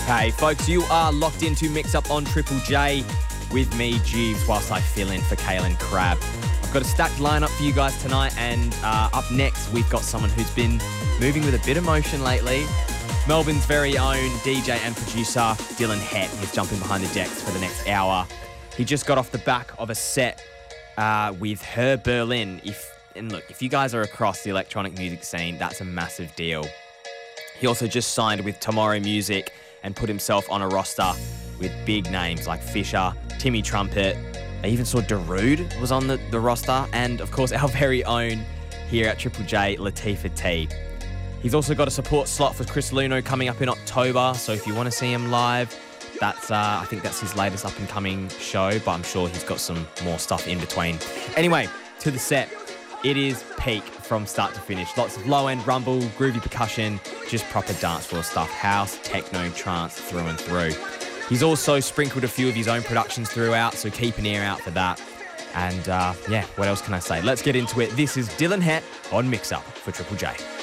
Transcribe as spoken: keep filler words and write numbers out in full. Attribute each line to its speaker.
Speaker 1: Hey folks, you are locked into Mix Up on Triple J with me, Jeeves, whilst I fill in for Kaylin Crabb. I've got a stacked lineup for you guys tonight, and uh, up next we've got someone who's been moving with a bit of motion lately. Melbourne's very own D J and producer, Dylan Het. He's jumping behind the decks for the next hour. He just got off the back of a set uh, with Her Berlin. If And look, if you guys are across the electronic music scene, that's a massive deal. He also just signed with Tomorrow Music and put himself on a roster with big names like Fisher, Timmy Trumpet. I even saw Darude was on the, the roster, and of course our very own here at Triple J, Latifah T. He's also got a support slot for Chris Luno coming up in October, so if you want to see him live, that's uh, I think that's his latest up-and-coming show, but I'm sure he's got some more stuff in between. Anyway, to the set. It is peak from start to finish. Lots of low-end rumble, groovy percussion, just proper dance floor stuff. House, techno, trance, through and through. He's also sprinkled a few of his own productions throughout, so keep an ear out for that. And uh, yeah, what else can I say? Let's get into it. This is Dylan Het on Mix Up for Triple J.